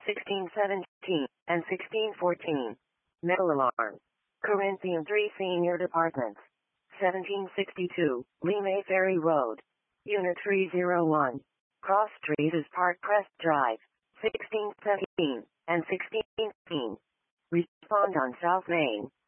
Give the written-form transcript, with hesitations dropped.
1617, and 1614. Metal alarm. Corinthian 3 Senior Departments. 1762, Lee Ferry Road. Unit 301. Cross Street is Park Crest Drive. 1617, and 1618. Respond on South Main.